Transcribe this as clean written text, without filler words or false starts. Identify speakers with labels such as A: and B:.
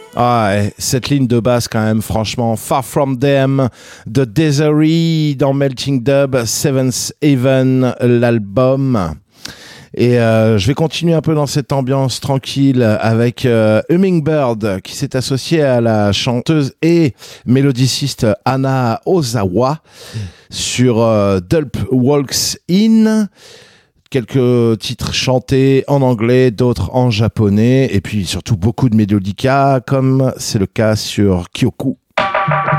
A: Ah, cette ligne de basse quand même, franchement, Far From Them de Desiree dans Melting Dub, Seventh Heaven, l'album. Et je vais continuer un peu dans cette ambiance tranquille avec Hummingbird qui s'est associé à la chanteuse et mélodiciste Anna Ozawa sur Dulp Walks In. Quelques titres chantés en anglais, d'autres en japonais, et puis surtout beaucoup de mélodicas, comme c'est le cas sur Kyoku.